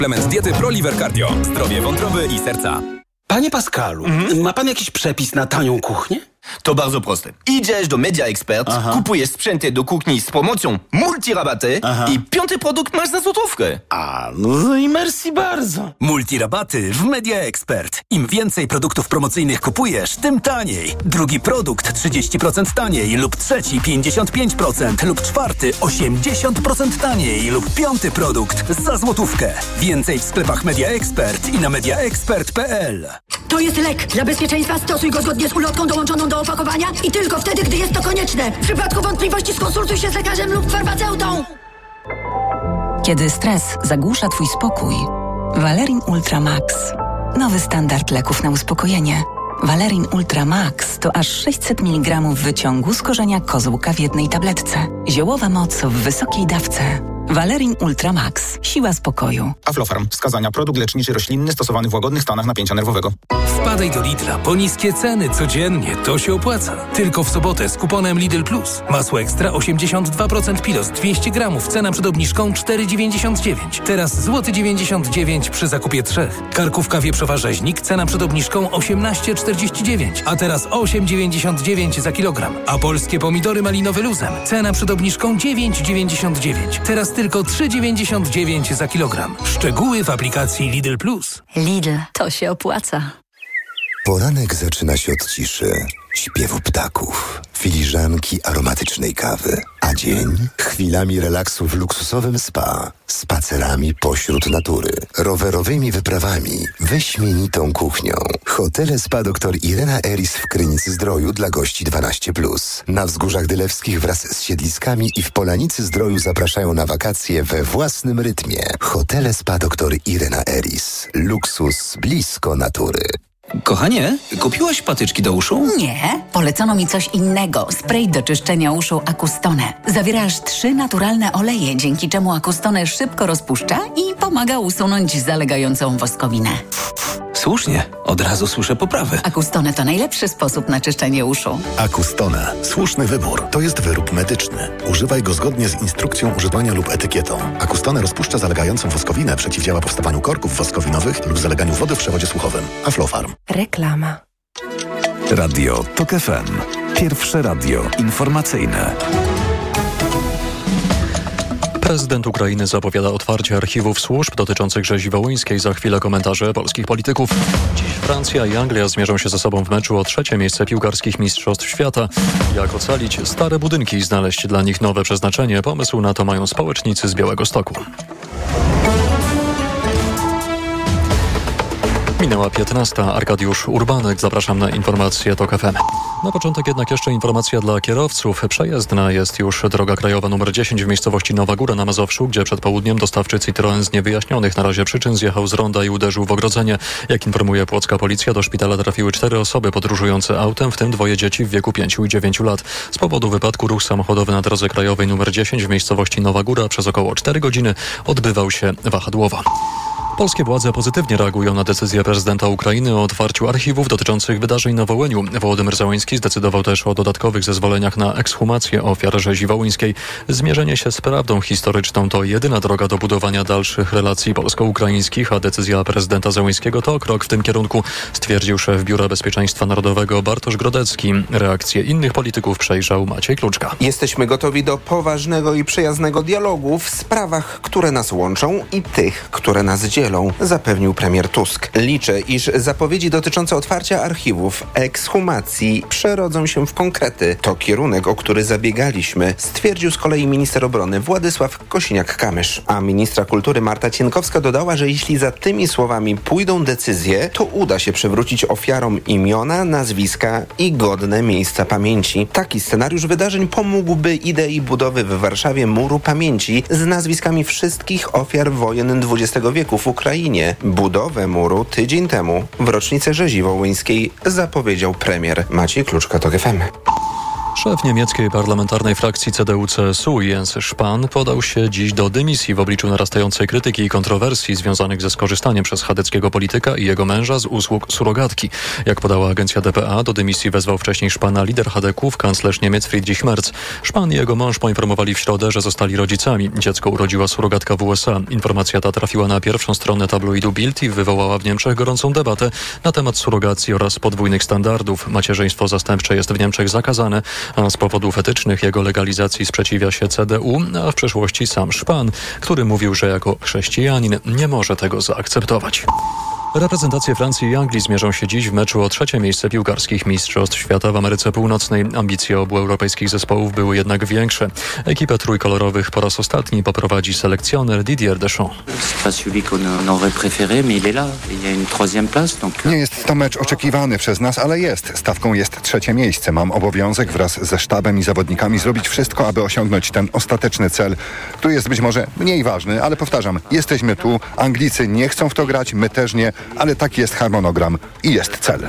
Suplement diety ProLiver Cardio. Zdrowie wątroby i serca. Panie Pascalu, ma pan jakiś przepis na tanią kuchnię? To bardzo proste. Idziesz do Media Expert, kupujesz sprzęty do kuchni z promocją multirabaty i 5. produkt masz za złotówkę. No i merci bardzo. Multirabaty w Media Expert. Im więcej produktów promocyjnych kupujesz, tym taniej. Drugi produkt 30% taniej lub trzeci 55% lub czwarty 80% taniej lub 5. produkt za złotówkę. Więcej w sklepach Media Expert i na mediaexpert.pl. To jest lek. Dla bezpieczeństwa stosuj go zgodnie z ulotką dołączoną do opakowania i tylko wtedy, gdy jest to konieczne. W przypadku wątpliwości skonsultuj się z lekarzem lub farmaceutą. Kiedy stres zagłusza twój spokój, Valerin Ultra Max. Nowy standard leków na uspokojenie. Valerin Ultra Max to aż 600 mg wyciągu z korzenia kozłka w jednej tabletce. Ziołowa moc w wysokiej dawce. Valerin Ultra Max. Siła spokoju. Aflofarm. Wskazania. Produkt leczniczy roślinny stosowany w łagodnych stanach napięcia nerwowego. Wpadaj do Lidla po niskie ceny codziennie. To się opłaca. Tylko w sobotę z kuponem Lidl Plus. Masło ekstra 82% Pilos 200 gramów. Cena przed obniżką 4,99. Teraz złoty 99 przy zakupie 3. Karkówka wieprzowa rzeźnik. Cena przed obniżką 18,49. A teraz 8,99 za kilogram. A polskie pomidory malinowe luzem. Cena przed obniżką 9,99. Teraz tylko 3,99 za kilogram. Szczegóły w aplikacji Lidl Plus. Lidl. To się opłaca. Poranek zaczyna się od ciszy, śpiewu ptaków, filiżanki aromatycznej kawy, a dzień chwilami relaksu w luksusowym spa, spacerami pośród natury, rowerowymi wyprawami, wyśmienitą kuchnią. Hotele Spa dr Irena Eris w Krynicy-Zdroju dla gości 12+. Na Wzgórzach Dylewskich wraz z siedliskami i w Polanicy-Zdroju zapraszają na wakacje we własnym rytmie. Hotele Spa dr Irena Eris. Luksus blisko natury. Kochanie, kupiłaś patyczki do uszu? Nie, polecono mi coś innego. Spray do czyszczenia uszu Acustone. Zawiera aż 3 naturalne oleje, dzięki czemu Acustone szybko rozpuszcza i pomaga usunąć zalegającą woskowinę. Słusznie, od razu słyszę poprawę. Acustone to najlepszy sposób na czyszczenie uszu. Acustone. Słuszny wybór. To jest wyrób medyczny. Używaj go zgodnie z instrukcją używania lub etykietą. Acustone rozpuszcza zalegającą woskowinę, przeciwdziała powstawaniu korków woskowinowych lub zaleganiu wody w przewodzie słuchowym. Aflofarm. Reklama. Radio TOK FM. Pierwsze radio informacyjne. Prezydent Ukrainy zapowiada otwarcie archiwów służb dotyczących rzezi wołyńskiej. Za chwilę komentarze polskich polityków. Dziś Francja i Anglia zmierzą się ze sobą w meczu o 3. miejsce piłkarskich mistrzostw świata. Jak ocalić stare budynki i znaleźć dla nich nowe przeznaczenie? Pomysł na to mają społecznicy z Białegostoku. Minęła 15. Arkadiusz Urbanek. Zapraszam na informacje TOK FM. Na początek jednak jeszcze informacja dla kierowców. Przejezdna jest już droga krajowa nr 10 w miejscowości Nowa Góra na Mazowszu, gdzie przed południem dostawczy Citroen z niewyjaśnionych na razie przyczyn zjechał z ronda i uderzył w ogrodzenie. Jak informuje płocka policja, do szpitala trafiły 4 osoby podróżujące autem, w tym 2 dzieci w wieku 5 i 9 lat. Z powodu wypadku ruch samochodowy na drodze krajowej nr 10 w miejscowości Nowa Góra przez około 4 godziny odbywał się wahadłowo. Polskie władze pozytywnie reagują na decyzję prezydenta Ukrainy o otwarciu archiwów dotyczących wydarzeń na Wołyniu. Wołodymyr Zełenski zdecydował też o dodatkowych zezwoleniach na ekshumację ofiar rzezi wołyńskiej. Zmierzenie się z prawdą historyczną to jedyna droga do budowania dalszych relacji polsko-ukraińskich, a decyzja prezydenta Zełenskiego to krok w tym kierunku, stwierdził szef Biura Bezpieczeństwa Narodowego Bartosz Grodecki. Reakcje innych polityków przejrzał Maciej Kluczka. Jesteśmy gotowi do poważnego i przyjaznego dialogu w sprawach, które nas łączą i tych, które nas dzielą, zapewnił premier Tusk. Liczę, iż zapowiedzi dotyczące otwarcia archiwów, ekshumacji przerodzą się w konkrety. To kierunek, o który zabiegaliśmy, stwierdził z kolei minister obrony Władysław Kosiniak-Kamysz. A ministra kultury Marta Cienkowska dodała, że jeśli za tymi słowami pójdą decyzje, to uda się przywrócić ofiarom imiona, nazwiska i godne miejsca pamięci. Taki scenariusz wydarzeń pomógłby idei budowy w Warszawie muru pamięci z nazwiskami wszystkich ofiar wojen XX wieku w Ukrainie. Budowę muru tydzień temu w rocznicę rzezi wołyńskiej zapowiedział premier. Maciej Kluczka, TOK FM. Szef niemieckiej parlamentarnej frakcji CDU-CSU Jens Spahn podał się dziś do dymisji w obliczu narastającej krytyki i kontrowersji związanych ze skorzystaniem przez chadeckiego polityka i jego męża z usług surogatki. Jak podała agencja dpa, do dymisji wezwał wcześniej Spahna lider chadeków, kanclerz Niemiec Friedrich Merz. Spahn i jego mąż poinformowali w środę, że zostali rodzicami. Dziecko urodziła surogatka w USA. Informacja ta trafiła na pierwszą stronę tabloidu Bild i wywołała w Niemczech gorącą debatę na temat surogacji oraz podwójnych standardów. Macierzyństwo zastępcze jest w Niemczech zakazane, a z powodów etycznych jego legalizacji sprzeciwia się CDU, a w przeszłości sam Spahn, który mówił, że jako chrześcijanin nie może tego zaakceptować. Reprezentacje Francji i Anglii zmierzą się dziś w meczu o 3. miejsce piłkarskich Mistrzostw Świata w Ameryce Północnej. Ambicje obu europejskich zespołów były jednak większe. Ekipę trójkolorowych po raz ostatni poprowadzi selekcjoner Didier Deschamps. Nie jest to mecz oczekiwany przez nas, ale jest. Stawką jest 3. miejsce. Mam obowiązek wraz ze sztabem i zawodnikami zrobić wszystko, aby osiągnąć ten ostateczny cel, który jest być może mniej ważny, ale powtarzam, jesteśmy tu. Anglicy nie chcą w to grać, my też nie. Ale taki jest harmonogram i jest cel.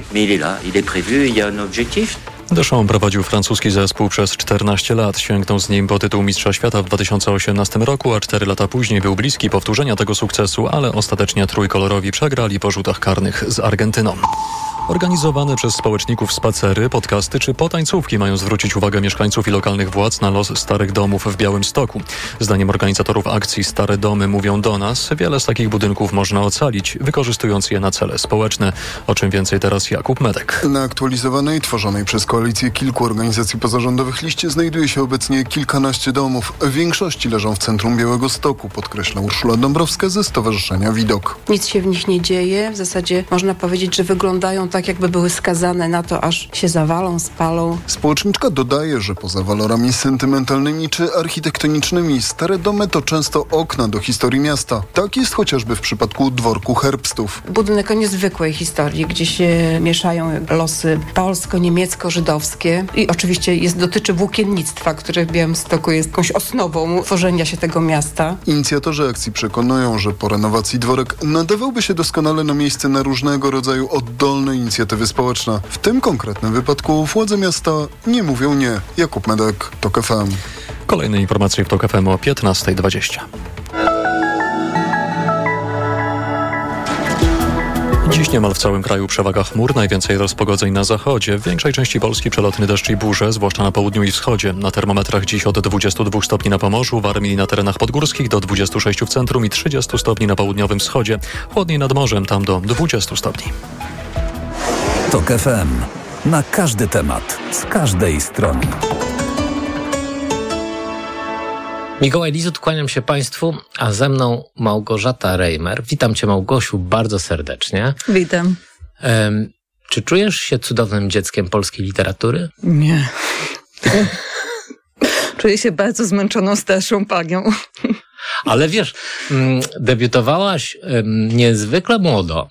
Deschamps prowadził francuski zespół przez 14 lat. Sięgnął z nim po tytuł Mistrza Świata w 2018 roku, a 4 lata później był bliski powtórzenia tego sukcesu, ale ostatecznie trójkolorowi przegrali po rzutach karnych z Argentyną. Organizowane przez społeczników spacery, podcasty czy potańcówki mają zwrócić uwagę mieszkańców i lokalnych władz na los starych domów w Białymstoku. Zdaniem organizatorów akcji Stare Domy mówią do nas, wiele z takich budynków można ocalić, wykorzystując je na cele społeczne. O czym więcej teraz Jakub Medek. Na aktualizowanej, tworzonej przez koalicję kilku organizacji pozarządowych liście znajduje się obecnie kilkanaście domów. W większości leżą w centrum Białegostoku, podkreśla Urszula Dąbrowska ze Stowarzyszenia Widok. Nic się w nich nie dzieje. W zasadzie można powiedzieć, że wyglądają tak, jakby były skazane na to, aż się zawalą, spalą. Społeczniczka dodaje, że poza walorami sentymentalnymi czy architektonicznymi, stare domy to często okna do historii miasta. Tak jest chociażby w przypadku dworku Herbstów. Budynek o niezwykłej historii, gdzie się mieszają losy polsko-niemiecko-żydowskie i oczywiście dotyczy włókiennictwa, które w Białymstoku jest jakąś osnową tworzenia się tego miasta. Inicjatorzy akcji przekonują, że po renowacji dworek nadawałby się doskonale na miejsce na różnego rodzaju oddolne inicjatywy społeczne. W tym konkretnym wypadku władze miasta nie mówią nie. Jakub Medek, TOK FM. Kolejne informacje w TOK FM o 15:20. Dziś niemal w całym kraju przewaga chmur, najwięcej rozpogodzeń na zachodzie. W większej części Polski przelotny deszcz i burze, zwłaszcza na południu i wschodzie. Na termometrach dziś od 22 stopni na Pomorzu, Warmii i na terenach podgórskich do 26 w centrum i 30 stopni na południowym wschodzie. Chłodniej nad morzem, tam do 20 stopni. TOK FM. Na każdy temat, z każdej strony. Mikołaj Lizut, kłaniam się Państwu, a ze mną Małgorzata Reimer. Witam Cię, Małgosiu, bardzo serdecznie. Witam. Czy czujesz się cudownym dzieckiem polskiej literatury? Nie. Czuję się bardzo zmęczoną starszą panią. Ale wiesz, debiutowałaś niezwykle młodo.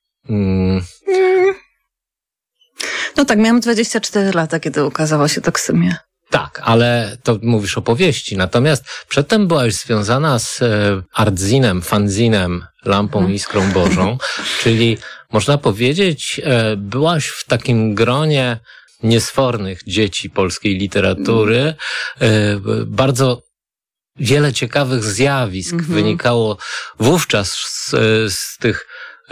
No tak, miałam 24 lata, kiedy ukazała się Toksymia. Tak, ale to mówisz o powieści. Natomiast przedtem byłaś związana z artzinem, fanzinem, Lampą i Iskrą Bożą, czyli można powiedzieć, byłaś w takim gronie niesfornych dzieci polskiej literatury. Bardzo wiele ciekawych zjawisk wynikało wówczas z tych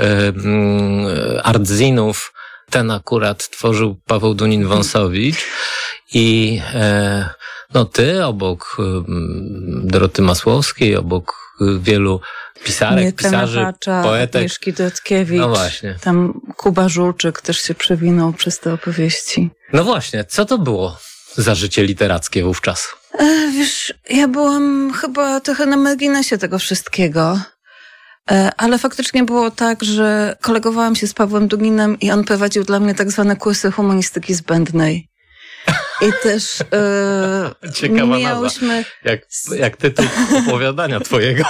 artzinów. Ten akurat tworzył Paweł Dunin-Wąsowicz i no ty obok Doroty Masłowskiej, obok wielu pisarek, pisarzy, poetek. Agnieszki Dotkiewicz. No właśnie. Tam Kuba Żulczyk też się przewinął przez te opowieści. No właśnie, co to było za życie literackie wówczas? Wiesz, ja byłam chyba trochę na marginesie tego wszystkiego. Ale faktycznie było tak, że kolegowałam się z Pawłem Duginem i on prowadził dla mnie tak zwane kursy humanistyki zbędnej. I też ciekawa miałyśmy... nazwa. Jak tytuł opowiadania twojego.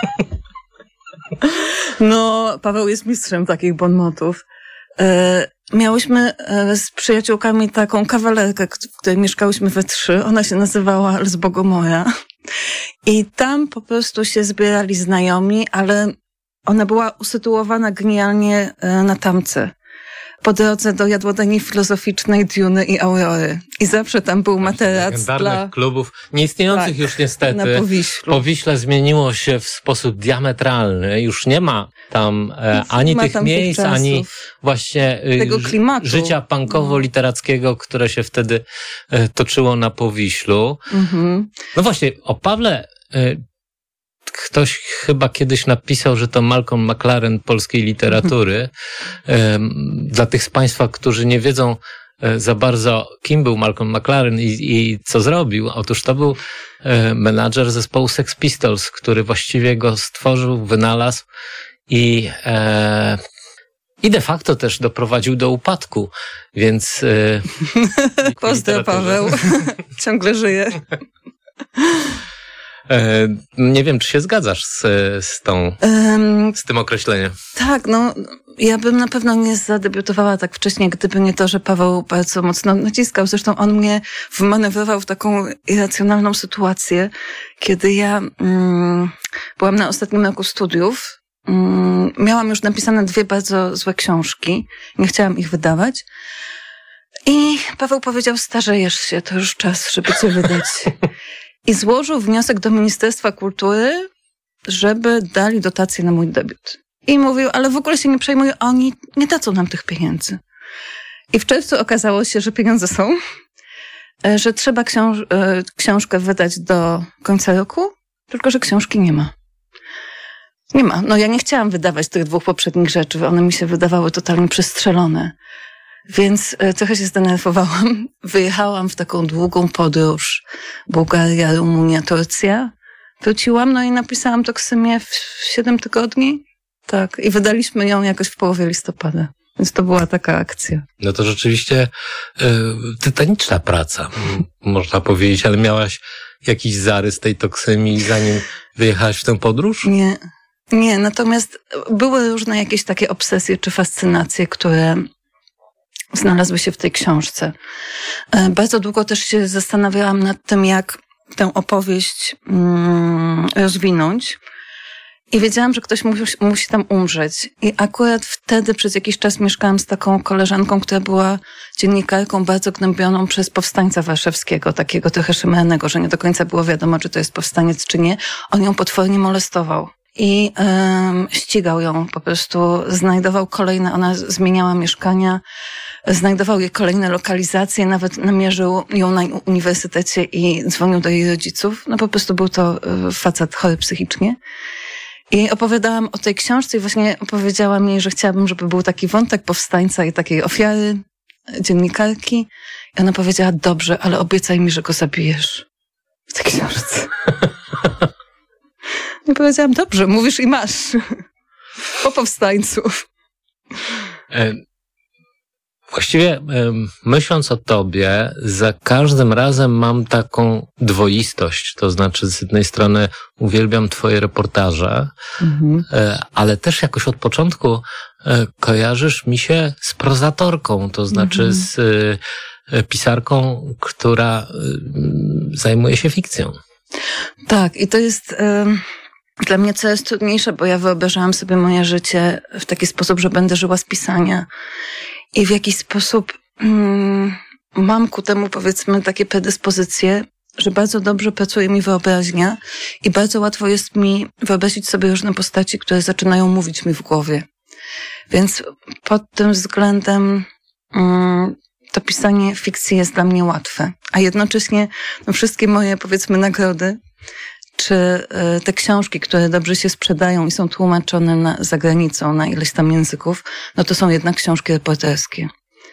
No, Paweł jest mistrzem takich bonmotów. Miałyśmy z przyjaciółkami taką kawalerkę, w której mieszkałyśmy we 3. Ona się nazywała Els Bogomoja. I tam po prostu się zbierali znajomi, ale ona była usytuowana genialnie na tamce. po drodze do jadłodajni filozoficznej, Duny i Aurory. I zawsze tam był materac legendarnych klubów, nieistniejących już niestety. Na Powiślu. Powiśle zmieniło się w sposób diametralny. Już nie ma tam ani tych miejsc, ani właśnie tego klimatu. Życia punkowo-literackiego, które się wtedy toczyło na Powiślu. No właśnie, o Pawle ktoś chyba kiedyś napisał, że to Malcolm McLaren polskiej literatury. Dla tych z Państwa, którzy nie wiedzą za bardzo, kim był Malcolm McLaren i co zrobił. Otóż to był menadżer zespołu Sex Pistols, który właściwie go stworzył, wynalazł i de facto też doprowadził do upadku, więc... Pozdro, Paweł. Ciągle żyje. Nie wiem, czy się zgadzasz z tym określeniem. Tak, no ja bym na pewno nie zadebiutowała tak wcześnie, gdyby nie to, że Paweł bardzo mocno naciskał. Zresztą on mnie wmanewrował w taką irracjonalną sytuację, kiedy ja byłam na ostatnim roku studiów. Miałam już napisane 2 bardzo złe książki. Nie chciałam ich wydawać. I Paweł powiedział, starzejesz się, to już czas, żeby cię wydać. I złożył wniosek do Ministerstwa Kultury, żeby dali dotację na mój debiut. I mówił, ale w ogóle się nie przejmuj, oni nie dadzą nam tych pieniędzy. I w czerwcu okazało się, że pieniądze są, że trzeba książkę wydać do końca roku, tylko że książki nie ma. Nie ma. No ja nie chciałam wydawać tych 2 poprzednich rzeczy, one mi się wydawały totalnie przestrzelone. Więc trochę się zdenerwowałam. Wyjechałam w taką długą podróż. Bułgaria, Rumunia, Turcja. Wróciłam, no i napisałam Toksymię w 7 tygodni. Tak. I wydaliśmy ją jakoś w połowie listopada. Więc to była taka akcja. No to rzeczywiście tytaniczna praca, można powiedzieć. Ale miałaś jakiś zarys tej Toksymii, zanim wyjechałaś w tę podróż? Nie. Natomiast były różne jakieś takie obsesje czy fascynacje, które znalazły się w tej książce. Bardzo długo też się zastanawiałam nad tym, jak tę opowieść rozwinąć. I wiedziałam, że ktoś musi tam umrzeć. I akurat wtedy przez jakiś czas mieszkałam z taką koleżanką, która była dziennikarką bardzo gnębioną przez powstańca warszawskiego, takiego trochę szemranego, że nie do końca było wiadomo, czy to jest powstaniec, czy nie. On ją potwornie molestował. I ścigał ją po prostu, znajdował kolejne, ona zmieniała mieszkania, znajdował jej kolejne lokalizacje, nawet namierzył ją na uniwersytecie i dzwonił do jej rodziców. No po prostu był to facet chory psychicznie. I opowiadałam o tej książce i właśnie opowiedziałam jej, że chciałabym, żeby był taki wątek powstańca i takiej ofiary, dziennikarki. I ona powiedziała, dobrze, ale obiecaj mi, że go zabijesz w tej książce. I powiedziałam, dobrze, mówisz i masz. Po powstańców. Właściwie myśląc o tobie, za każdym razem mam taką dwoistość. To znaczy z jednej strony uwielbiam twoje reportaże, ale też jakoś od początku kojarzysz mi się z prozatorką, to znaczy z pisarką, która zajmuje się fikcją. Tak, i to jest dla mnie coraz trudniejsze, bo ja wyobrażałam sobie moje życie w taki sposób, że będę żyła z pisania. I w jakiś sposób mam ku temu, powiedzmy, takie predyspozycje, że bardzo dobrze pracuje mi wyobraźnia i bardzo łatwo jest mi wyobrazić sobie różne postaci, które zaczynają mówić mi w głowie. Więc pod tym względem to pisanie fikcji jest dla mnie łatwe. A jednocześnie no, wszystkie moje, powiedzmy, nagrody, czy te książki, które dobrze się sprzedają i są tłumaczone za granicą na ileś tam języków, no to są jednak książki reporterskie.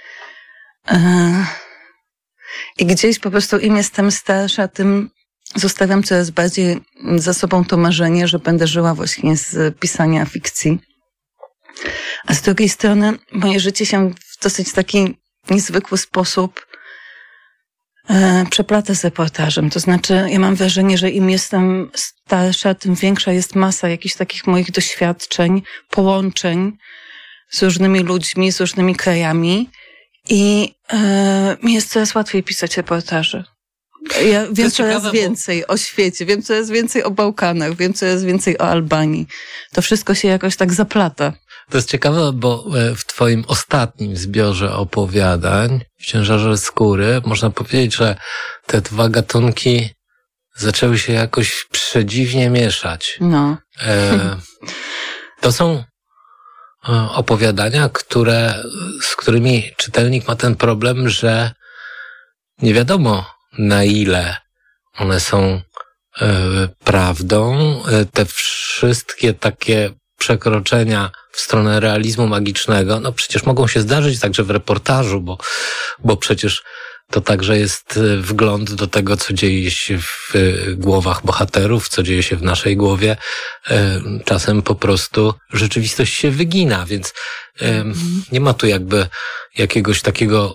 I gdzieś po prostu im jestem starsza, tym zostawiam coraz bardziej za sobą to marzenie, że będę żyła właśnie z pisania fikcji. A z drugiej strony moje życie się w dosyć taki niezwykły sposób przeplata z reportażem. To znaczy, ja mam wrażenie, że im jestem starsza, tym większa jest masa jakichś takich moich doświadczeń, połączeń z różnymi ludźmi, z różnymi krajami i mi jest coraz łatwiej pisać reportaże. Ja wiem coraz więcej o świecie, wiem coraz więcej o Bałkanach, wiem coraz więcej o Albanii. To wszystko się jakoś tak zaplata. To jest ciekawe, bo w twoim ostatnim zbiorze opowiadań, w Ciężarze skóry, można powiedzieć, że te dwa gatunki zaczęły się jakoś przedziwnie mieszać. No. To są opowiadania, z którymi czytelnik ma ten problem, że nie wiadomo, na ile one są prawdą. Te wszystkie takie przekroczenia w stronę realizmu magicznego, no przecież mogą się zdarzyć także w reportażu, bo przecież to także jest wgląd do tego, co dzieje się w głowach bohaterów, co dzieje się w naszej głowie. Czasem po prostu rzeczywistość się wygina, więc nie ma tu jakby jakiegoś takiego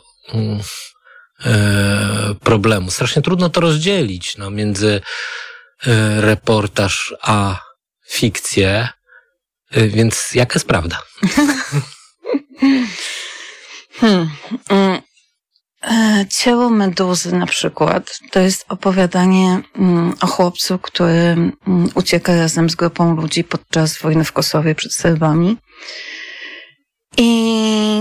problemu. Strasznie trudno to rozdzielić między reportaż a fikcję, więc jaka jest prawda? Ciało Meduzy na przykład to jest opowiadanie o chłopcu, który ucieka razem z grupą ludzi podczas wojny w Kosowie przed Serbami. I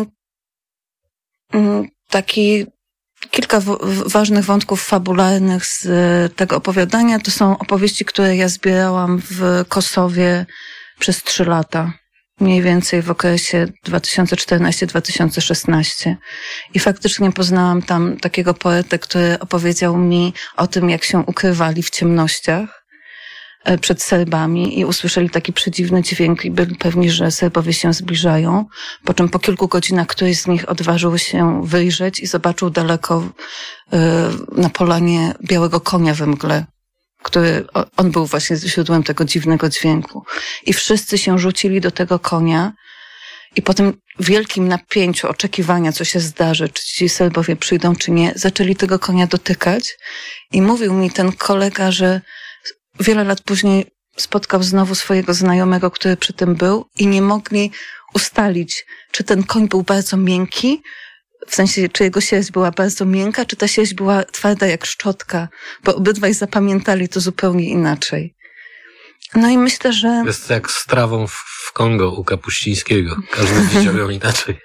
kilka ważnych wątków fabularnych z tego opowiadania to są opowieści, które ja zbierałam w Kosowie przez 3 lata. Mniej więcej w okresie 2014-2016. I faktycznie poznałam tam takiego poetę, który opowiedział mi o tym, jak się ukrywali w ciemnościach przed Serbami i usłyszeli taki przedziwny dźwięk i byli pewni, że Serbowie się zbliżają. Po czym po kilku godzinach któryś z nich odważył się wyjrzeć i zobaczył daleko na polanie białego konia we mgle, on był właśnie źródłem tego dziwnego dźwięku. I wszyscy się rzucili do tego konia i po tym wielkim napięciu oczekiwania, co się zdarzy, czy ci Serbowie przyjdą, czy nie, zaczęli tego konia dotykać i mówił mi ten kolega, że wiele lat później spotkał znowu swojego znajomego, który przy tym był i nie mogli ustalić, czy ten koń był bardzo miękki, w sensie, czy jego sierść była bardzo miękka, czy ta sierść była twarda jak szczotka, bo obydwaj zapamiętali to zupełnie inaczej. No i myślę, że... Jest jak z trawą w Kongo u Kapuścińskiego. Każdy widział ją inaczej.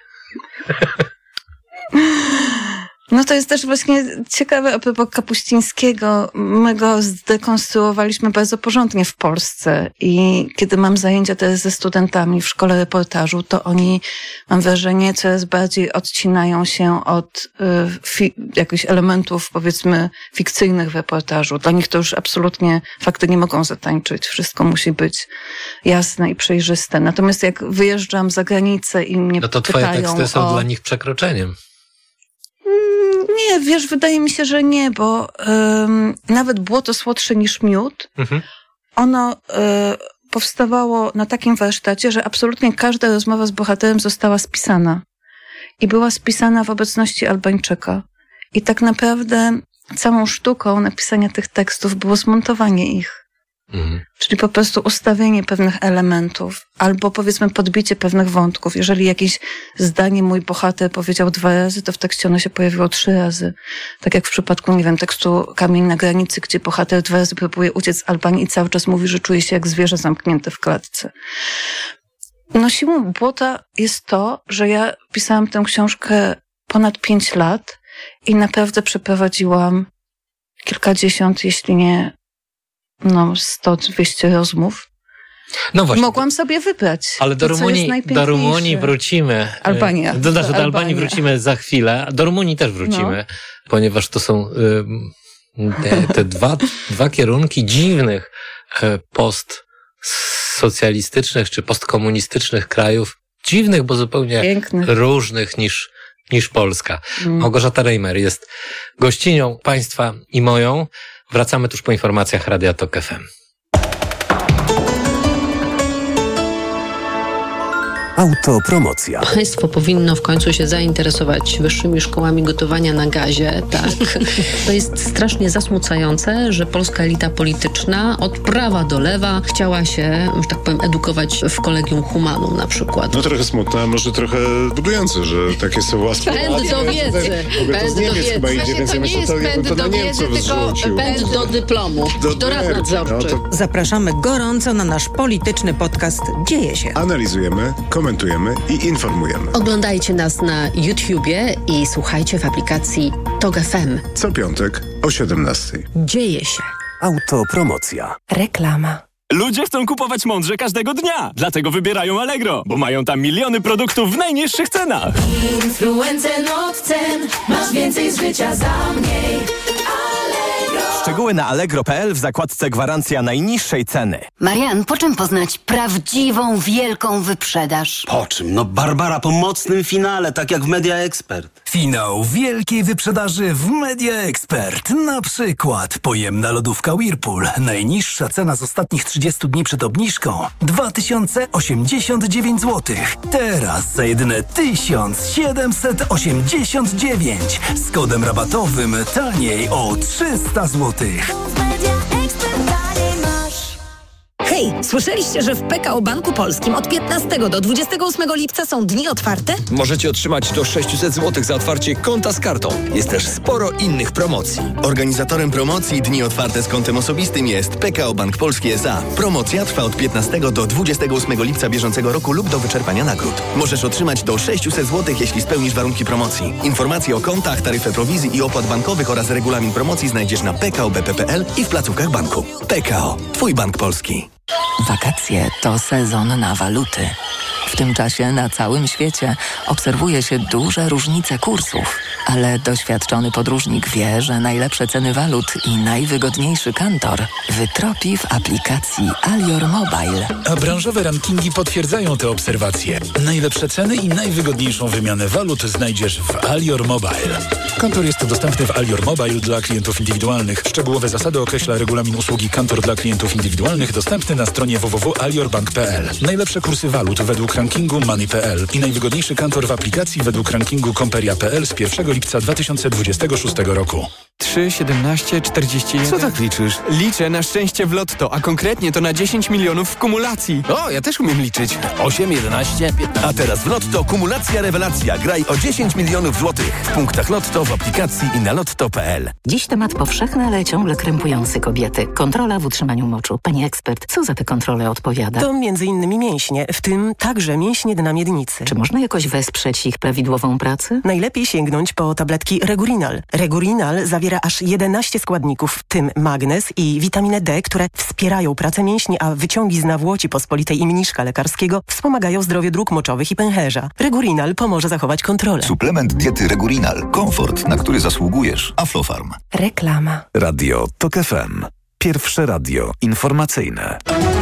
No to jest też właśnie ciekawe a propos Kapuścińskiego. My go zdekonstruowaliśmy bardzo porządnie w Polsce i kiedy mam zajęcia teraz ze studentami w szkole reportażu, to oni, mam wrażenie, coraz bardziej odcinają się od jakichś elementów, powiedzmy, fikcyjnych w reportażu. Dla nich to już absolutnie fakty nie mogą zatańczyć. Wszystko musi być jasne i przejrzyste. Natomiast jak wyjeżdżam za granicę i mnie pytają... No to twoje teksty są dla nich przekroczeniem. Nie, wiesz, wydaje mi się, że nie, bo nawet Błoto słodsze niż miód, ono powstawało na takim warsztacie, że absolutnie każda rozmowa z bohaterem została spisana. I była spisana w obecności Albańczyka. I tak naprawdę całą sztuką napisania tych tekstów było zmontowanie ich. Czyli po prostu ustawienie pewnych elementów albo powiedzmy podbicie pewnych wątków. Jeżeli jakieś zdanie mój bohater powiedział 2 razy, to w tekście ono się pojawiło 3 razy. Tak jak w przypadku, nie wiem, tekstu Kamień na granicy, gdzie bohater 2 razy próbuje uciec z Albanii i cały czas mówi, że czuje się jak zwierzę zamknięte w klatce. No siłą Błota jest to, że ja pisałam tę książkę ponad 5 lat i naprawdę przeprowadziłam kilkadziesiąt, jeśli nie 100-200 rozmów. No właśnie. Mogłam sobie wybrać. Ale do Rumunii wrócimy. Albania. Do Albanii wrócimy za chwilę. Do Rumunii też wrócimy, ponieważ to są te dwa kierunki dziwnych postsocjalistycznych czy postkomunistycznych krajów. Dziwnych, bo zupełnie pięknych, różnych niż Polska. Małgorzata Reimer jest gościnią państwa i moją. Wracamy tuż po informacjach Radia Tok FM. Autopromocja. Państwo powinno w końcu się zainteresować wyższymi szkołami gotowania na gazie, tak? To jest strasznie zasmucające, że polska elita polityczna od prawa do lewa chciała się, że tak powiem, edukować w Collegium Humanum na przykład. No trochę smutne, a może trochę budujące, że takie są łaski. Pęd do wiedzy. Pęd do wiedzy. Chyba idzie, więc ja myślę, to na Niemców zrzucił. Pęd do dyplomu. Do rad nadzorczych. Zapraszamy gorąco na nasz polityczny podcast Dzieje się. Analizujemy, komentujemy i informujemy. Oglądajcie nas na YouTubie i słuchajcie w aplikacji TOG FM. Co piątek o 17:00. Dzieje się. Autopromocja. Reklama. Ludzie chcą kupować mądrze każdego dnia, dlatego wybierają Allegro, bo mają tam miliony produktów w najniższych cenach. Influencer od cen, masz więcej z życia za mniej. Szczegóły na allegro.pl w zakładce gwarancja najniższej ceny. Marian, po czym poznać prawdziwą, wielką wyprzedaż? Po czym? No Barbara po mocnym finale, tak jak w Media Expert. Finał wielkiej wyprzedaży w Media Expert. Na przykład pojemna lodówka Whirlpool. Najniższa cena z ostatnich 30 dni przed obniżką 2089 zł. Teraz za jedyne 1789. Z kodem rabatowym taniej o 300 zł. Hej, słyszeliście, że w PKO Banku Polskim od 15 do 28 lipca są dni otwarte? Możecie otrzymać do 600 zł za otwarcie konta z kartą. Jest też sporo innych promocji. Organizatorem promocji Dni Otwarte z kontem osobistym jest PKO Bank Polski S.A. Promocja trwa od 15 do 28 lipca bieżącego roku lub do wyczerpania nagród. Możesz otrzymać do 600 zł, jeśli spełnisz warunki promocji. Informacje o kontach, taryfę prowizji i opłat bankowych oraz regulamin promocji znajdziesz na pkobp.pl i w placówkach banku. PKO. Twój bank polski. Wakacje to sezon na waluty. W tym czasie na całym świecie obserwuje się duże różnice kursów, ale doświadczony podróżnik wie, że najlepsze ceny walut i najwygodniejszy kantor wytropi w aplikacji Alior Mobile. A branżowe rankingi potwierdzają te obserwacje. Najlepsze ceny i najwygodniejszą wymianę walut znajdziesz w Alior Mobile. Kantor jest dostępny w Alior Mobile dla klientów indywidualnych. Szczegółowe zasady określa regulamin usługi Kantor dla klientów indywidualnych dostępny na stronie www.aliorbank.pl. Najlepsze kursy walut według rankingu Money.pl i najwygodniejszy kantor w aplikacji według rankingu Comperia.pl z 1 lipca 2026 roku. 3, 17, 41... Co tak liczysz? Liczę na szczęście w lotto, a konkretnie to na 10 milionów w kumulacji. O, ja też umiem liczyć. 8, 11, 15... A teraz w Lotto kumulacja rewelacja. Graj o 10 milionów złotych. W punktach Lotto, w aplikacji i na lotto.pl. Dziś temat powszechny, ale ciągle krępujący kobiety. Kontrola w utrzymaniu moczu. Pani ekspert, co za te kontrole odpowiada? To m.in. mięśnie, w tym także mięśnie dna miednicy. Czy można jakoś wesprzeć ich prawidłową pracę? Najlepiej sięgnąć po tabletki Regurinal. Regurinal zawiera aż 11 składników, w tym magnez i witaminę D, które wspierają pracę mięśni, a wyciągi z nawłoci pospolitej i mniszka lekarskiego wspomagają zdrowie dróg moczowych i pęcherza. Regurinal pomoże zachować kontrolę. Suplement diety Regurinal. Komfort, na który zasługujesz. Aflofarm. Reklama. Radio TOG FM. Pierwsze radio informacyjne.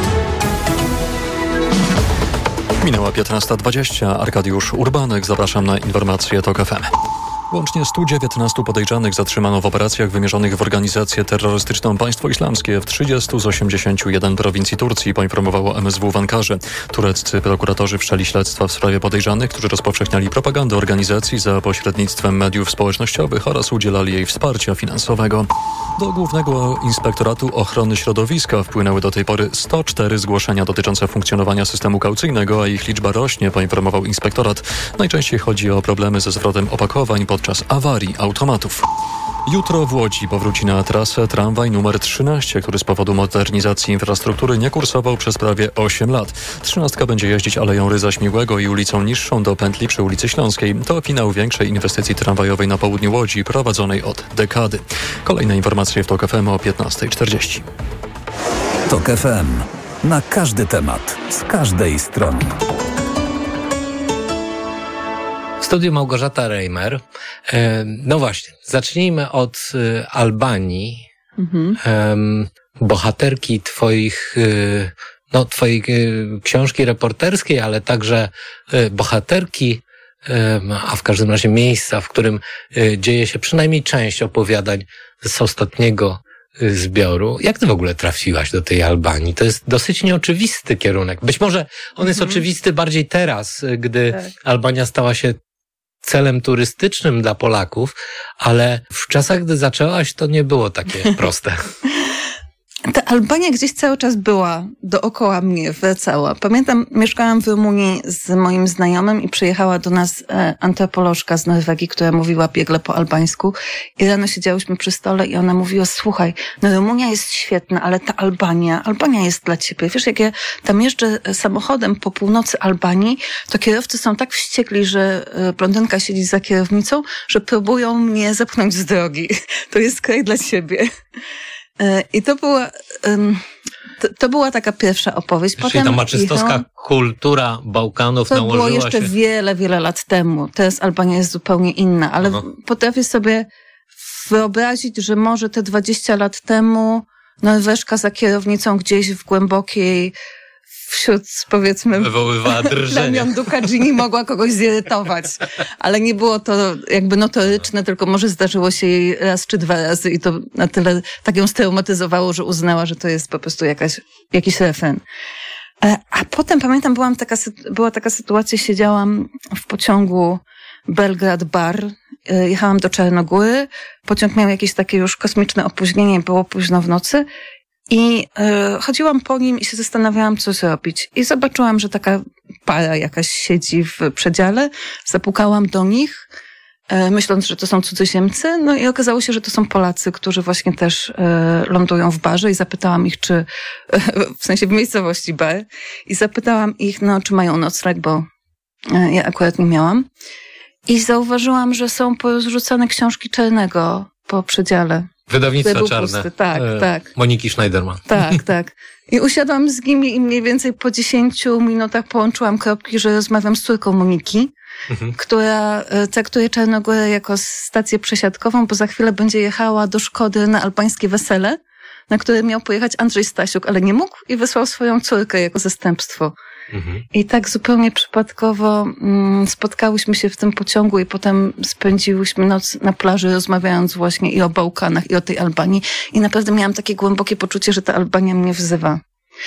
Minęła 15:20. Arkadiusz Urbanek. Zapraszam na informacje TOG FM. Łącznie 119 podejrzanych zatrzymano w operacjach wymierzonych w organizację terrorystyczną Państwo Islamskie w 30 z 81 prowincji Turcji, poinformowało MSW w Ankarze. Tureccy prokuratorzy wszczęli śledztwa w sprawie podejrzanych, którzy rozpowszechniali propagandę organizacji za pośrednictwem mediów społecznościowych oraz udzielali jej wsparcia finansowego. Do Głównego Inspektoratu Ochrony Środowiska wpłynęły do tej pory 104 zgłoszenia dotyczące funkcjonowania systemu kaucyjnego, a ich liczba rośnie, poinformował inspektorat. Najczęściej chodzi o problemy ze zwrotem opakowań podczas awarii automatów. Jutro w Łodzi powróci na trasę tramwaj numer 13, który z powodu modernizacji infrastruktury nie kursował przez prawie 8 lat. 13 będzie jeździć Aleją Ryza Śmigłego i ulicą Niższą do pętli przy ulicy Śląskiej. To finał większej inwestycji tramwajowej na południu Łodzi, prowadzonej od dekady. Kolejne informacje w TOG FM o 15:40. TOG FM. Na każdy temat, z każdej strony. W studiu Małgorzata Reimer. No właśnie, zacznijmy od Albanii. Bohaterki twojej książki reporterskiej, ale także bohaterki, a w każdym razie miejsca, w którym dzieje się przynajmniej część opowiadań z ostatniego zbioru. Jak ty w ogóle trafiłaś do tej Albanii? To jest dosyć nieoczywisty kierunek. Być może on jest oczywisty bardziej teraz, gdy Albania stała się celem turystycznym dla Polaków, ale w czasach, gdy zaczęłaś, to nie było takie proste. Ta Albania gdzieś cały czas była dookoła mnie, wracała. Pamiętam, mieszkałam w Rumunii z moim znajomym i przyjechała do nas antropolożka z Norwegii, która mówiła biegle po albańsku i rano siedziałyśmy przy stole i ona mówiła, słuchaj, no Rumunia jest świetna, ale ta Albania jest dla ciebie. Wiesz, jak ja tam jeżdżę samochodem po północy Albanii, to kierowcy są tak wściekli, że blondynka siedzi za kierownicą, że próbują mnie zepchnąć z drogi. To jest kraj dla ciebie. I to była taka pierwsza opowieść. Czyli ta maczystowska kultura Bałkanów nałożyła się... To było jeszcze wiele, wiele lat temu. Teraz Albania jest zupełnie inna, ale potrafię sobie wyobrazić, że może te 20 lat temu Norweżka za kierownicą gdzieś w głębokiej, wśród, powiedzmy, wywoływała drżenie. Plemion Dukadzini mogła kogoś zirytować. Ale nie było to jakby notoryczne, tylko może zdarzyło się jej raz czy 2 razy i to na tyle tak ją straumatyzowało, że uznała, że to jest po prostu jakiś refren. A potem pamiętam, była taka sytuacja, siedziałam w pociągu Belgrad-Bar, jechałam do Czarnogóry, pociąg miał jakieś takie już kosmiczne opóźnienie, było późno w nocy i chodziłam po nim i się zastanawiałam, co zrobić. I zobaczyłam, że taka para jakaś siedzi w przedziale, zapukałam do nich, myśląc, że to są cudzoziemcy, no i okazało się, że to są Polacy, którzy właśnie też lądują w barze i zapytałam ich, czy, w sensie w miejscowości bar, i zapytałam ich, no, czy mają nocleg, bo ja akurat nie miałam. I zauważyłam, że są porozrzucane książki Czarnego po przedziale. Wydawnictwo Czarne. Pusty. Tak. Moniki Schneiderman. Tak. I usiadłam z nimi i mniej więcej po 10 minutach połączyłam kropki, że rozmawiam z córką Moniki, która traktuje Czarnogórę jako stację przesiadkową, bo za chwilę będzie jechała do Szkody na albańskie wesele, na które miał pojechać Andrzej Stasiuk, ale nie mógł i wysłał swoją córkę jako zastępstwo. I tak zupełnie przypadkowo spotkałyśmy się w tym pociągu i potem spędziłyśmy noc na plaży, rozmawiając właśnie i o Bałkanach, i o tej Albanii. I naprawdę miałam takie głębokie poczucie, że ta Albania mnie wzywa.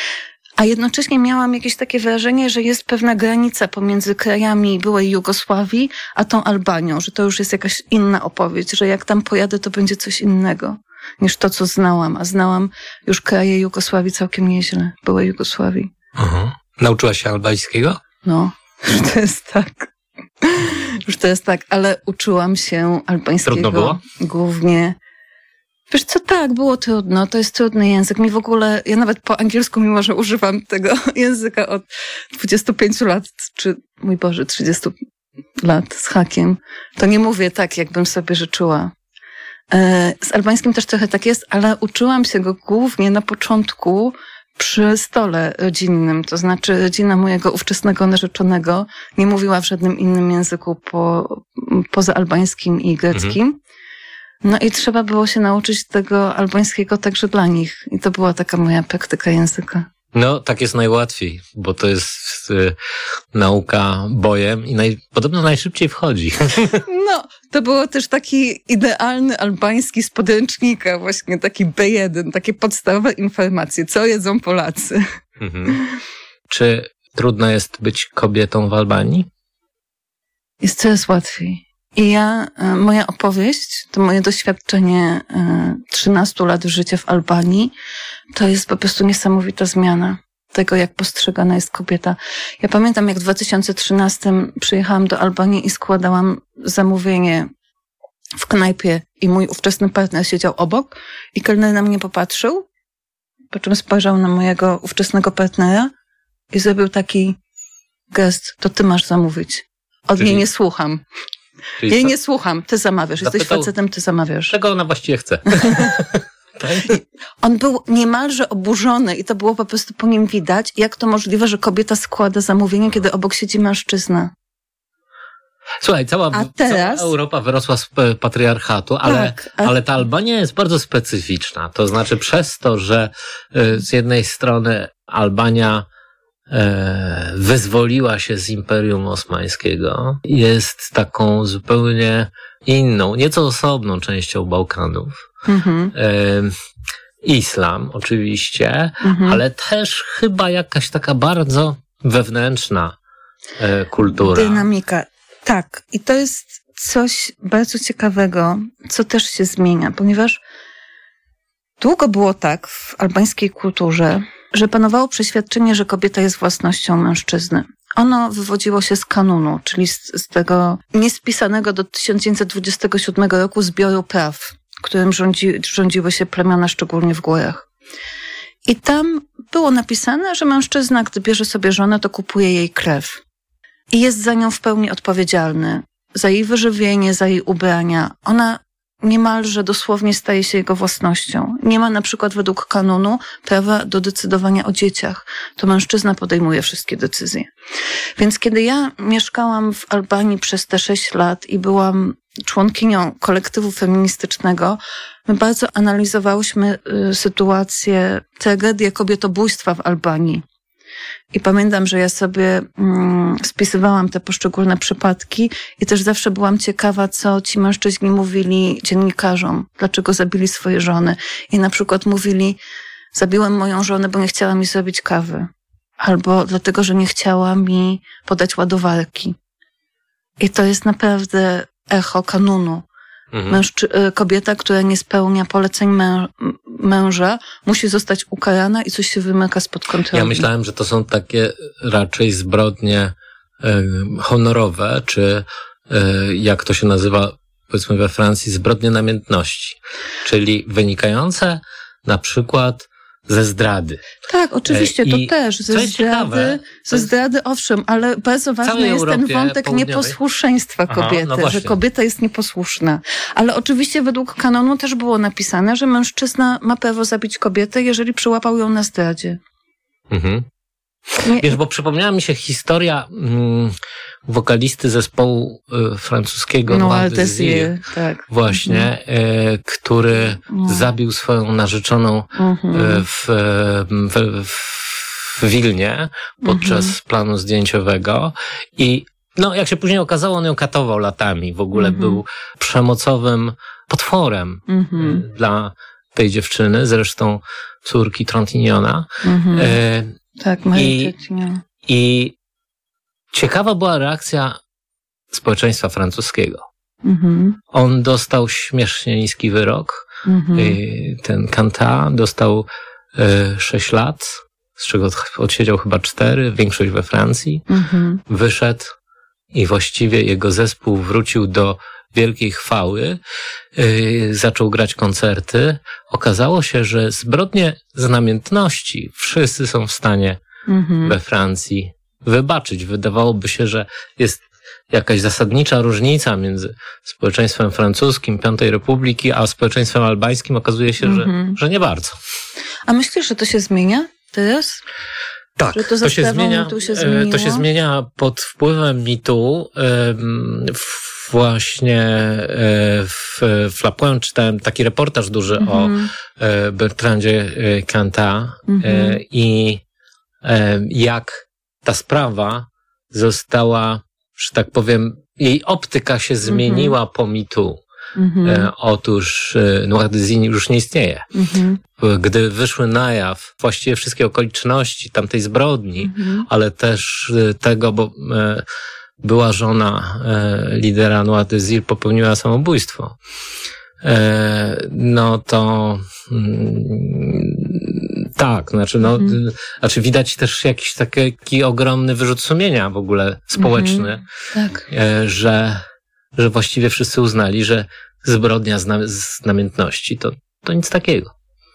A jednocześnie miałam jakieś takie wrażenie, że jest pewna granica pomiędzy krajami byłej Jugosławii a tą Albanią, że to już jest jakaś inna opowieść, że jak tam pojadę, to będzie coś innego niż to, co znałam. A znałam już kraje Jugosławii całkiem nieźle, byłej Jugosławii. Nauczyłaś się albańskiego? No, już to jest tak, ale uczyłam się albańskiego. Trudno było? Głównie. Wiesz co, tak, było trudno, to jest trudny język. Mi w ogóle, ja nawet po angielsku, mimo że używam tego języka od 25 lat, czy, mój Boże, 30 lat z hakiem, to nie mówię tak, jakbym sobie życzyła. Z albańskim też trochę tak jest, ale uczyłam się go głównie na początku przy stole rodzinnym, to znaczy rodzina mojego ówczesnego narzeczonego nie mówiła w żadnym innym języku poza albańskim i greckim. No i trzeba było się nauczyć tego albańskiego także dla nich. I to była taka moja praktyka języka. No, tak jest najłatwiej, bo to jest nauka bojem i podobno najszybciej wchodzi. No, to było też taki idealny albański z podręcznika, właśnie taki B1, takie podstawowe informacje, co jedzą Polacy. Czy trudno jest być kobietą w Albanii? Jest coraz łatwiej. I moja opowieść, to moje doświadczenie 13 lat życia w Albanii, to jest po prostu niesamowita zmiana tego, jak postrzegana jest kobieta. Ja pamiętam, jak w 2013 przyjechałam do Albanii i składałam zamówienie w knajpie i mój ówczesny partner siedział obok i kelner na mnie popatrzył, po czym spojrzał na mojego ówczesnego partnera i zrobił taki gest, to ty masz zamówić. Od niej nie słucham. Jej nie słucham, ty zamawiasz. Jesteś facetem, ty zamawiasz. Czego ona właściwie chce? On był niemalże oburzony i to było po prostu po nim widać, jak to możliwe, że kobieta składa zamówienie, kiedy obok siedzi mężczyzna. Słuchaj, cała Europa wyrosła z patriarchatu, ale ta Albania jest bardzo specyficzna. To znaczy przez to, że z jednej strony Albania wyzwoliła się z Imperium Osmańskiego, jest taką zupełnie inną, nieco osobną częścią Bałkanów. Islam oczywiście, ale też chyba jakaś taka bardzo wewnętrzna kultura. Dynamika. Tak. I to jest coś bardzo ciekawego, co też się zmienia, ponieważ długo było tak w albańskiej kulturze, że panowało przeświadczenie, że kobieta jest własnością mężczyzny. Ono wywodziło się z kanunu, czyli z tego niespisanego do 1927 roku zbioru praw, którym rządziły się plemiona, szczególnie w górach. I tam było napisane, że mężczyzna, gdy bierze sobie żonę, to kupuje jej krew. I jest za nią w pełni odpowiedzialny. Za jej wyżywienie, za jej ubrania. Ona niemalże dosłownie staje się jego własnością. Nie ma na przykład według kanonu prawa do decydowania o dzieciach. To mężczyzna podejmuje wszystkie decyzje. Więc kiedy ja mieszkałam w Albanii przez te 6 lat i byłam członkinią kolektywu feministycznego, my bardzo analizowałyśmy sytuację, tragedię kobietobójstwa w Albanii. I pamiętam, że ja sobie spisywałam te poszczególne przypadki i też zawsze byłam ciekawa, co ci mężczyźni mówili dziennikarzom, dlaczego zabili swoje żony. I na przykład mówili, zabiłem moją żonę, bo nie chciała mi zrobić kawy. Albo dlatego, że nie chciała mi podać ładowarki. I to jest naprawdę echo kanunu. Kobieta, która nie spełnia poleceń męża, musi zostać ukarana i coś się wymyka spod kontroli. Ja myślałem, że to są takie raczej zbrodnie honorowe, czy jak to się nazywa, powiedzmy we Francji, zbrodnie namiętności, czyli wynikające na przykład ze zdrady. Tak, oczywiście, to też. Ze zdrady, owszem, ale bardzo ważny jest ten wątek nieposłuszeństwa kobiety, że kobieta jest nieposłuszna. Ale oczywiście według kanonu też było napisane, że mężczyzna ma prawo zabić kobietę, jeżeli przyłapał ją na zdradzie. Wiesz, bo przypomniała mi się historia wokalisty zespołu francuskiego Noir Désir, tak. Właśnie, który zabił swoją narzeczoną w Wilnie podczas planu zdjęciowego i jak się później okazało, on ją katował latami. W ogóle był przemocowym potworem dla tej dziewczyny, zresztą córki Trontignona. Tak, I ciekawa była reakcja społeczeństwa francuskiego. On dostał śmiesznie niski wyrok. Ten Cantat dostał 6 lat, z czego odsiedział chyba 4, większość we Francji. Wyszedł i właściwie jego zespół wrócił do wielkiej chwały. Zaczął grać koncerty. Okazało się, że zbrodnie z namiętności wszyscy są w stanie we Francji wybaczyć. Wydawałoby się, że jest jakaś zasadnicza różnica między społeczeństwem francuskim Piątej Republiki, a społeczeństwem albańskim. Okazuje się, że nie bardzo. A myślisz, że to się zmienia teraz? Tak, to się zmienia pod wpływem mitu. Właśnie w La Pointe czytałem taki reportaż duży o Bertrandzie Cantat i jak ta sprawa została, że tak powiem, jej optyka się zmieniła po mitu. Otóż Noir Désir już nie istnieje. Gdy wyszły na jaw właściwie wszystkie okoliczności tamtej zbrodni, ale też tego, bo była żona lidera Noir Désir, popełniła samobójstwo. Tak, znaczy widać też jakiś taki ogromny wyrzut sumienia w ogóle społeczny, że właściwie wszyscy uznali, że zbrodnia z namiętności to nic takiego.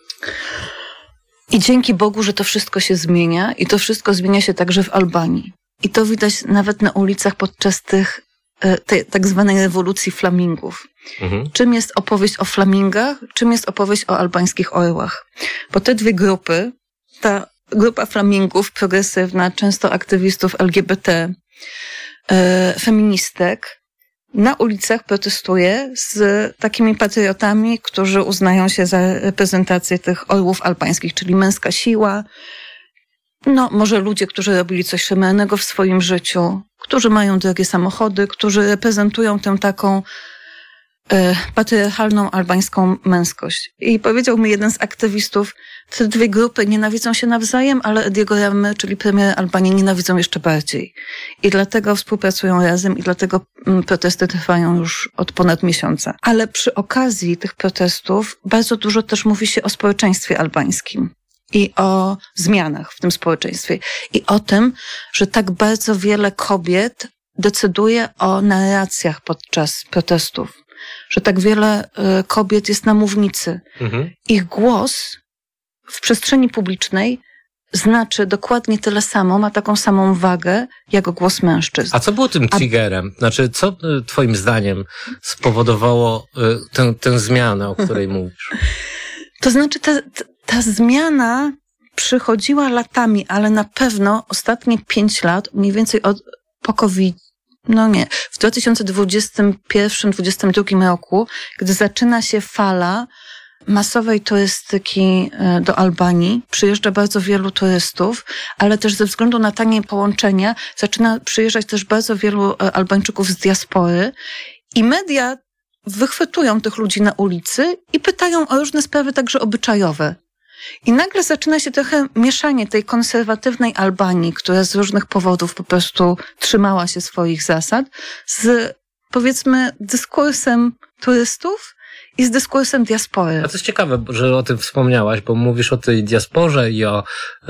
I dzięki Bogu, że to wszystko się zmienia i to wszystko zmienia się także w Albanii. I to widać nawet na ulicach podczas tej tak zwanej rewolucji flamingów. Czym jest opowieść o flamingach, czym jest opowieść o albańskich orłach? Bo te dwie grupy, ta grupa flamingów progresywna, często aktywistów LGBT, feministek, na ulicach protestuje z takimi patriotami, którzy uznają się za reprezentację tych orłów albańskich, czyli męska siła, może ludzie, którzy robili coś szemranego w swoim życiu, którzy mają drogie samochody, którzy reprezentują tę taką patriarchalną albańską męskość. I powiedział mi jeden z aktywistów, te dwie grupy nienawidzą się nawzajem, ale Ediego Ramy, czyli premier Albanii, nienawidzą jeszcze bardziej. I dlatego współpracują razem i dlatego protesty trwają już od ponad miesiąca. Ale przy okazji tych protestów bardzo dużo też mówi się o społeczeństwie albańskim i o zmianach w tym społeczeństwie. I o tym, że tak bardzo wiele kobiet decyduje o narracjach podczas protestów. Że tak wiele kobiet jest na mównicy. Ich głos w przestrzeni publicznej znaczy dokładnie tyle samo, ma taką samą wagę, jak głos mężczyzn. A co było tym triggerem? Znaczy, co twoim zdaniem spowodowało tę zmianę, o której mówisz? To znaczy, ta zmiana przychodziła latami, ale na pewno ostatnie 5 lat, mniej więcej po COVID, w 2021-2022 roku, gdy zaczyna się fala masowej turystyki do Albanii, przyjeżdża bardzo wielu turystów, ale też ze względu na tanie połączenia zaczyna przyjeżdżać też bardzo wielu Albańczyków z diaspory i media wychwytują tych ludzi na ulicy i pytają o różne sprawy, także obyczajowe. I nagle zaczyna się trochę mieszanie tej konserwatywnej Albanii, która z różnych powodów po prostu trzymała się swoich zasad, z, powiedzmy, dyskursem turystów i z dyskursem diaspory. A to jest ciekawe, że o tym wspomniałaś, bo mówisz o tej diasporze i o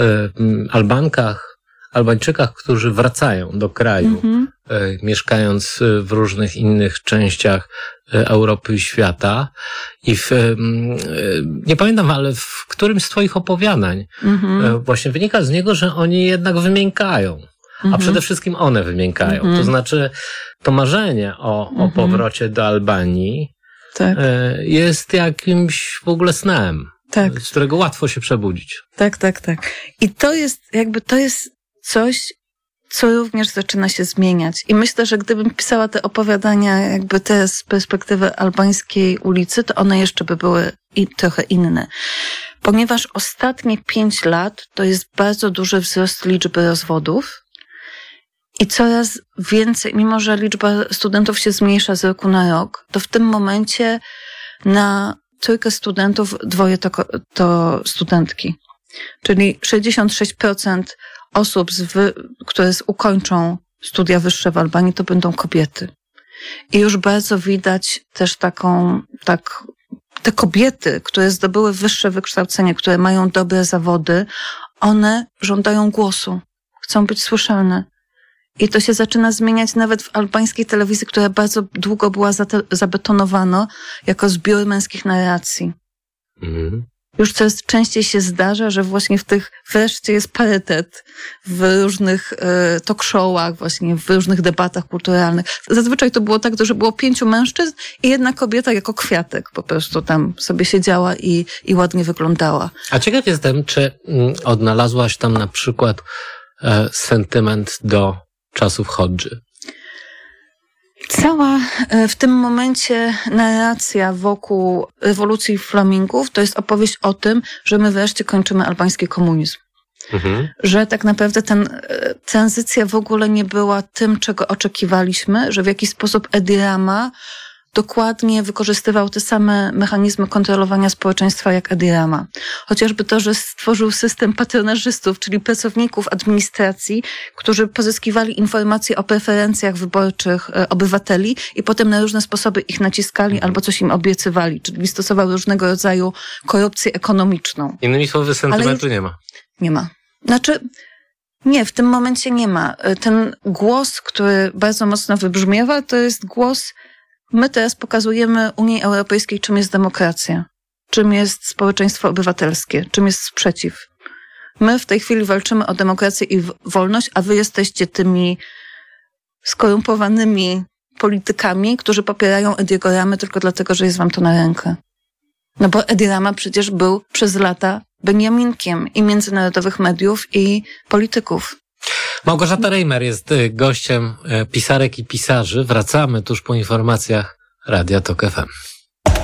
Albańczykach, którzy wracają do kraju, mieszkając w różnych innych częściach Europy i świata. I nie pamiętam, ale w którymś z twoich opowiadań właśnie wynika z niego, że oni jednak wymiękają. A przede wszystkim one wymiękają. To znaczy, to marzenie o powrocie do Albanii jest jakimś w ogóle snem, z którego łatwo się przebudzić. Tak. I to jest coś, co również zaczyna się zmieniać. I myślę, że gdybym pisała te opowiadania jakby te z perspektywy albańskiej ulicy, to one jeszcze by były trochę inne. Ponieważ ostatnie 5 lat to jest bardzo duży wzrost liczby rozwodów i coraz więcej, mimo że liczba studentów się zmniejsza z roku na rok, to w tym momencie na 3 studentów 2 to studentki. Czyli 66% osób, które ukończą studia wyższe w Albanii, to będą kobiety. I już bardzo widać też te kobiety, które zdobyły wyższe wykształcenie, które mają dobre zawody, one żądają głosu, chcą być słyszalne. I to się zaczyna zmieniać nawet w albańskiej telewizji, która bardzo długo była zabetonowana jako zbiór męskich narracji. Już coraz częściej się zdarza, że właśnie wreszcie jest parytet w różnych talk showach, właśnie w różnych debatach kulturalnych. Zazwyczaj to było tak, że było 5 mężczyzn i 1 kobieta jako kwiatek po prostu tam sobie siedziała i ładnie wyglądała. A ciekaw jestem, czy odnalazłaś tam na przykład sentyment do czasów Hodży? Cała w tym momencie narracja wokół rewolucji flamingów to jest opowieść o tym, że my wreszcie kończymy albański komunizm. Że tak naprawdę tranzycja w ogóle nie była tym, czego oczekiwaliśmy, że w jakiś sposób Edi Rama dokładnie wykorzystywał te same mechanizmy kontrolowania społeczeństwa jak Edi Rama. Chociażby to, że stworzył system patronażystów, czyli pracowników administracji, którzy pozyskiwali informacje o preferencjach wyborczych obywateli i potem na różne sposoby ich naciskali albo coś im obiecywali, czyli stosował różnego rodzaju korupcję ekonomiczną. Innymi słowy, sentymentu nie ma. Nie ma. Nie, w tym momencie nie ma. Ten głos, który bardzo mocno wybrzmiewa, to jest głos. My teraz pokazujemy Unii Europejskiej, czym jest demokracja, czym jest społeczeństwo obywatelskie, czym jest sprzeciw. My w tej chwili walczymy o demokrację i wolność, a wy jesteście tymi skorumpowanymi politykami, którzy popierają Ediego Ramę tylko dlatego, że jest wam to na rękę. No bo Edi Rama przecież był przez lata Beniaminkiem i międzynarodowych mediów i polityków. Małgorzata Reimer jest gościem pisarek i pisarzy. Wracamy tuż po informacjach Radia Tok FM.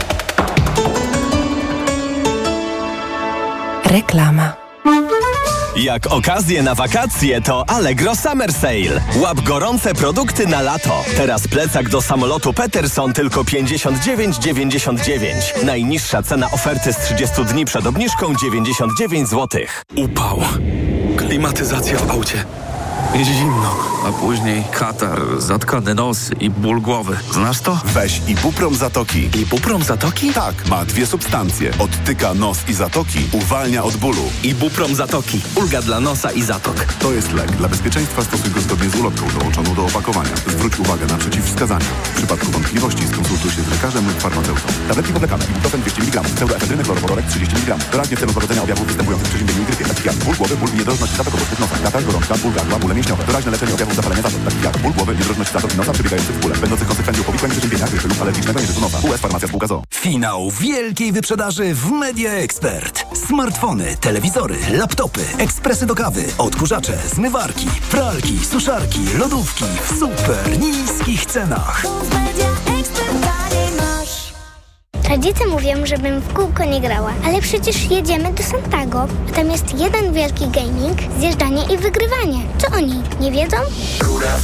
Reklama. Jak okazje na wakacje, to Allegro Summer Sale. Łap gorące produkty na lato. Teraz plecak do samolotu Peterson tylko 59,99. Najniższa cena oferty z 30 dni przed obniżką 99 zł. Upał. Klimatyzacja w aucie. Zimno, a później katar, zatkany nos i ból głowy. Znasz to? Weź Ibuprom Zatoki. Ibuprom Zatoki? Tak, ma 2 substancje. Odtyka nos i zatoki, uwalnia od bólu. Ibuprom Zatoki. Ulga dla nosa i zatok. To jest lek. Dla bezpieczeństwa stosuj go zgodnie z ulotką dołączoną do opakowania. Zwróć uwagę na przeciwwskazania. W przypadku wątpliwości skonsultuj się z lekarzem lub farmaceutą. Tabletki powlekane. Ibuprofen 200 mg. Pseudoefedryny chlorowodorek 30 mg. Doraźnie w celu pogodzenia objawów występujących przy ziębieniu i grypie. Takich jak ból głowy, ból i niedrożność zatok obok nosa. Katar, gorączka, ból gardła, bóle mięśniowe. Doraźne leczenie objawów zapalenia zatok. Takich jak ból głowy, niedrożność zatok i nosa przebiegających w bóle. Będących konsekwencją powikłań przeziębienia, grypy lub alergicznego nieżytu nosa. US Farmacja Spółka ZOO. Finał wielkiej wyprzedaży w Media Expert. Smartfony, telewizory, laptopy, ekspresy do kawy, odkurzacze, zmywarki, pralki, suszarki, lodówki w super niskich cenach. Rodzice mówią, żebym w kółko nie grała, ale przecież jedziemy do Santago, a tam jest jeden wielki gaming, zjeżdżanie i wygrywanie. Co oni nie wiedzą?